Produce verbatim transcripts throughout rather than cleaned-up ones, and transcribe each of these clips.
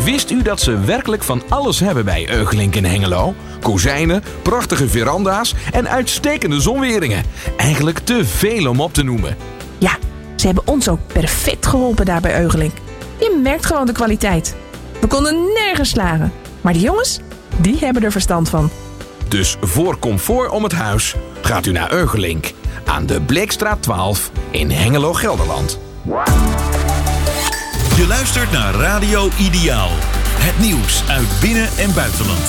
Wist u dat ze werkelijk van alles hebben bij Eugelink in Hengelo? Kozijnen, prachtige veranda's en uitstekende zonweringen. Eigenlijk te veel om op te noemen. Ja, ze hebben ons ook perfect geholpen daar bij Eugelink. Je merkt gewoon de kwaliteit. We konden nergens slagen. Maar die jongens, die hebben er verstand van. Dus voor comfort om het huis gaat u naar Eugelink. Aan de Bleekstraat twaalf in Hengelo, Gelderland. Je luistert naar Radio Ideaal. Het nieuws uit binnen- en buitenland.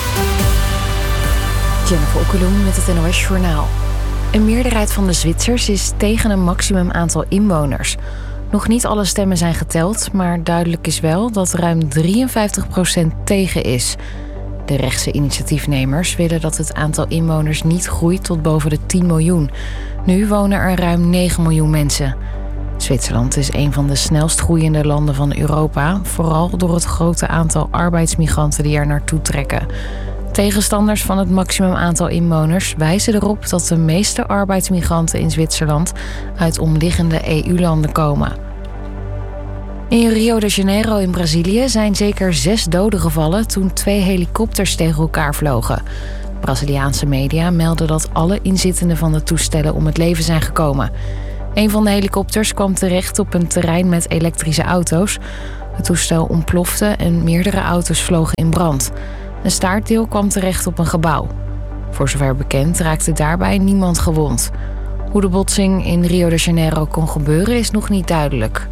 Jennifer Okkeloen met het N O S Journaal. Een meerderheid van de Zwitsers is tegen een maximum aantal inwoners. Nog niet alle stemmen zijn geteld, maar duidelijk is wel dat ruim drieënvijftig procent tegen is. De rechtse initiatiefnemers willen dat het aantal inwoners niet groeit tot boven de tien miljoen. Nu wonen er ruim negen miljoen mensen. Zwitserland is een van de snelst groeiende landen van Europa, vooral door het grote aantal arbeidsmigranten die er naartoe trekken. Tegenstanders van het maximum aantal inwoners wijzen erop dat de meeste arbeidsmigranten in Zwitserland uit omliggende E U-landen komen. In Rio de Janeiro in Brazilië zijn zeker zes doden gevallen toen twee helikopters tegen elkaar vlogen. Braziliaanse media melden dat alle inzittenden van de toestellen om het leven zijn gekomen. Een van de helikopters kwam terecht op een terrein met elektrische auto's. Het toestel ontplofte en meerdere auto's vlogen in brand. Een staartdeel kwam terecht op een gebouw. Voor zover bekend raakte daarbij niemand gewond. Hoe de botsing in Rio de Janeiro kon gebeuren is nog niet duidelijk.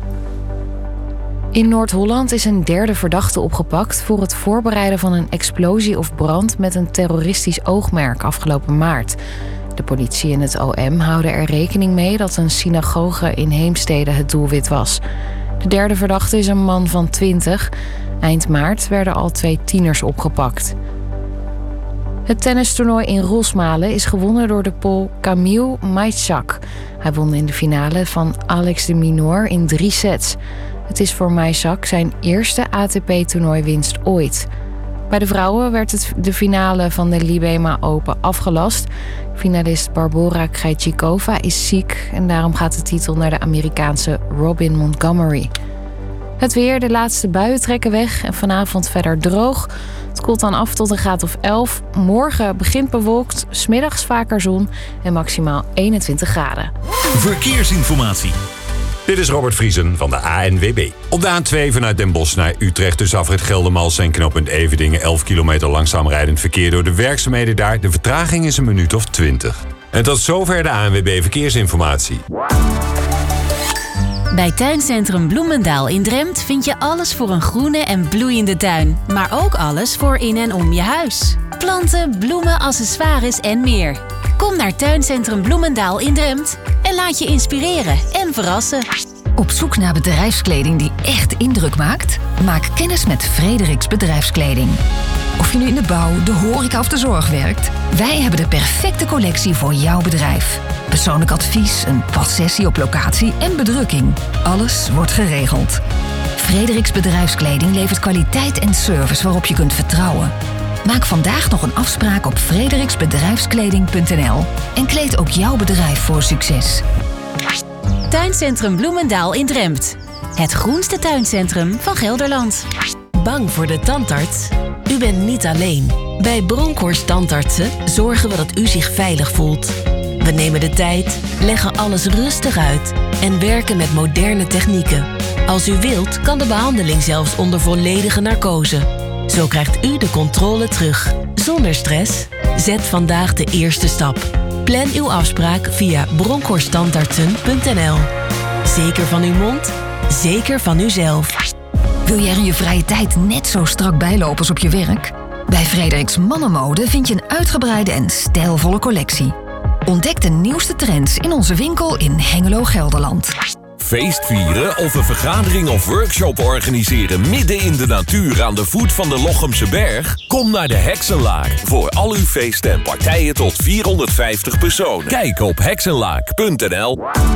In Noord-Holland is een derde verdachte opgepakt voor het voorbereiden van een explosie of brand met een terroristisch oogmerk afgelopen maart. De politie en het O M houden er rekening mee dat een synagoge in Heemstede het doelwit was. De derde verdachte is een man van twintig. Eind maart werden al twee tieners opgepakt. Het tennistoernooi in Rosmalen is gewonnen door de Pool Kamil Majczak. Hij won in de finale van Alex de Minaur in drie sets. Het is voor Majczak zijn eerste A T P-toernooiwinst ooit. Bij de vrouwen werd het de finale van de Libema Open afgelast. Finalist Barbora Krejcikova is ziek en daarom gaat de titel naar de Amerikaanse Robin Montgomery. Het weer, de laatste buien trekken weg en vanavond verder droog. Het koelt dan af tot een graad of elf. Morgen begint bewolkt, 's middags vaker zon en maximaal eenentwintig graden. Verkeersinformatie. Dit is Robert Vriesen van de A N W B. Op de A twee vanuit Den Bosch naar Utrecht tussen afrit Geldermalsen en knooppunt Everdingen elf kilometer langzaam rijdend verkeer door de werkzaamheden daar. De vertraging is een minuut of twintig. En tot zover de A N W B Verkeersinformatie. Bij Tuincentrum Bloemendaal in Drempt vind je alles voor een groene en bloeiende tuin. Maar ook alles voor in en om je huis. Planten, bloemen, accessoires en meer. Kom naar Tuincentrum Bloemendaal in Drempt en laat je inspireren en verrassen. Op zoek naar bedrijfskleding die echt indruk maakt? Maak kennis met Frederiks Bedrijfskleding. Of je nu in de bouw, de horeca of de zorg werkt, wij hebben de perfecte collectie voor jouw bedrijf. Persoonlijk advies, een passessie op locatie en bedrukking. Alles wordt geregeld. Frederiks Bedrijfskleding levert kwaliteit en service waarop je kunt vertrouwen. Maak vandaag nog een afspraak op frederiksbedrijfskleding punt n l en kleed ook jouw bedrijf voor succes. Tuincentrum Bloemendaal in Drempt. Het groenste tuincentrum van Gelderland. Bang voor de tandarts? U bent niet alleen. Bij Bronkhorst Tandartsen zorgen we dat u zich veilig voelt. We nemen de tijd, leggen alles rustig uit en werken met moderne technieken. Als u wilt, kan de behandeling zelfs onder volledige narcose. Zo krijgt u de controle terug, zonder stress. Zet vandaag de eerste stap. Plan uw afspraak via bronkhorsttandartsen punt n l. Zeker van uw mond, zeker van uzelf. Wil jij er in je vrije tijd net zo strak bijlopen als op je werk? Bij Frederiks Mannenmode vind je een uitgebreide en stijlvolle collectie. Ontdek de nieuwste trends in onze winkel in Hengelo, Gelderland. Feest vieren of een vergadering of workshop organiseren midden in de natuur aan de voet van de Lochemse Berg? Kom naar de Heksenlaak voor al uw feesten en partijen tot vierhonderdvijftig personen. Kijk op heksenlaak punt n l.